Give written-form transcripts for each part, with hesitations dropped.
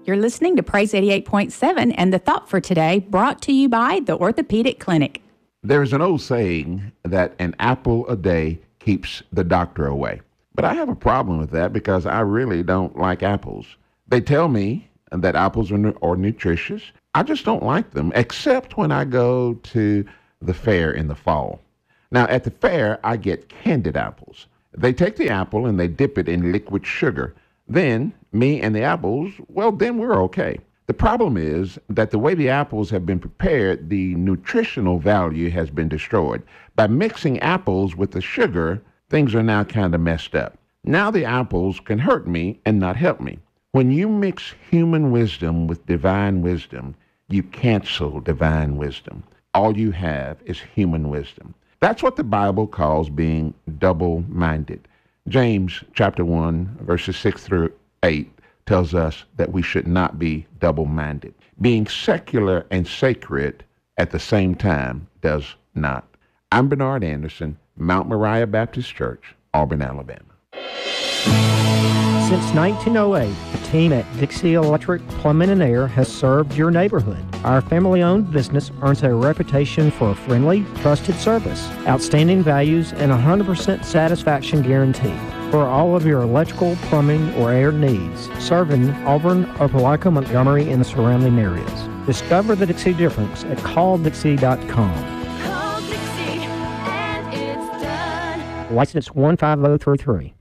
You're listening to Praise 88.7 and the thought for today brought to you by the Orthopedic Clinic. There's an old saying that an apple a day keeps the doctor away. But I have a problem with that because I really don't like apples. They tell me that apples are nutritious. I just don't like them, except when I go to the fair in the fall. Now, at the fair, I get candied apples. They take the apple and they dip it in liquid sugar. Then, me and the apples, well, then we're okay. The problem is that the way the apples have been prepared, the nutritional value has been destroyed. By mixing apples with the sugar, things are now kind of messed up. Now the apples can hurt me and not help me. When you mix human wisdom with divine wisdom, you cancel divine wisdom. All you have is human wisdom. That's what the Bible calls being double-minded. James chapter 1, verses 6 through 8 tells us that we should not be double-minded. Being secular and sacred at the same time does not. I'm Bernard Anderson, Mount Moriah Baptist Church, Auburn, Alabama. Since 1908, the team at Dixie Electric Plumbing and Air has served your neighborhood. Our family-owned business earns a reputation for a friendly, trusted service, outstanding values, and 100% satisfaction guarantee. For all of your electrical, plumbing, or air needs, serving Auburn, Opelika, Montgomery, and the surrounding areas. Discover the Dixie difference at calldixie.com. Call Dixie and it's done. License 15033.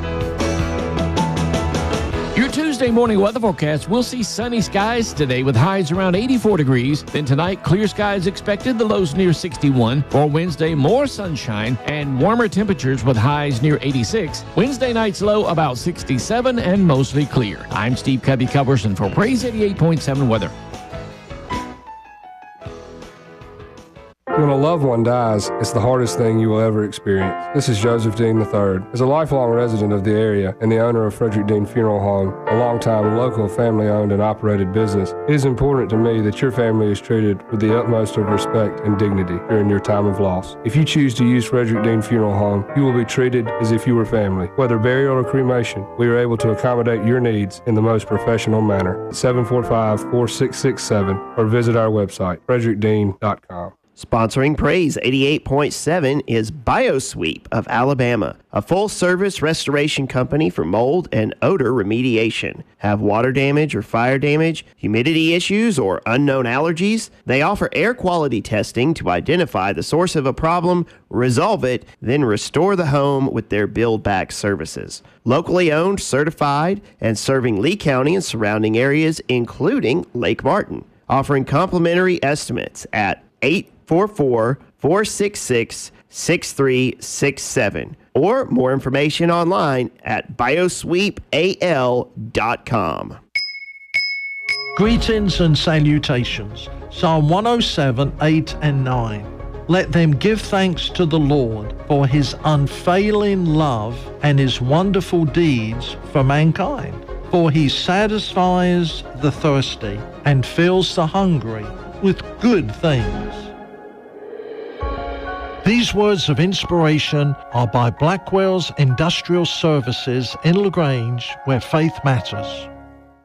Your Tuesday morning weather forecast, we'll see sunny skies today with highs around 84 degrees. Then tonight, clear skies expected, the lows near 61. For Wednesday, more sunshine and warmer temperatures with highs near 86. Wednesday night's low about 67 and mostly clear. I'm Steve Cubby-Coverson for Praise 88.7 Weather. When a loved one dies, it's the hardest thing you will ever experience. This is Joseph Dean III. As a lifelong resident of the area and the owner of Frederick Dean Funeral Home, a longtime local family-owned and operated business, it is important to me that your family is treated with the utmost of respect and dignity during your time of loss. If you choose to use Frederick Dean Funeral Home, you will be treated as if you were family. Whether burial or cremation, we are able to accommodate your needs in the most professional manner. 745-4667 or visit our website, frederickdean.com. Sponsoring Praise 88.7 is BioSweep of Alabama, a full-service restoration company for mold and odor remediation. Have water damage or fire damage, humidity issues, or unknown allergies? They offer air quality testing to identify the source of a problem, resolve it, then restore the home with their build-back services. Locally owned, certified, and serving Lee County and surrounding areas, including Lake Martin. Offering complimentary estimates at 844-466-6367 or more information online at biosweepal.com. Greetings and salutations. Psalm 107, 8 and 9. Let them give thanks to the Lord for his unfailing love and his wonderful deeds for mankind. For he satisfies the thirsty and fills the hungry with good things. These words of inspiration are by Blackwell's Industrial Services in LaGrange, where faith matters.